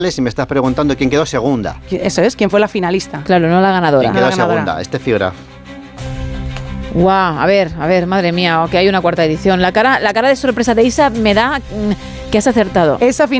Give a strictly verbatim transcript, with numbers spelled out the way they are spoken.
y me estás preguntando quién quedó segunda. Eso es, quién fue la finalista. Claro, no la ganadora. ¿Quién quedó la ganadora. segunda? Este figura. Guau, a ver, a ver, madre mía, que hay una cuarta edición. La cara, la cara de sorpresa de Isa me da mm, que has acertado. Esa final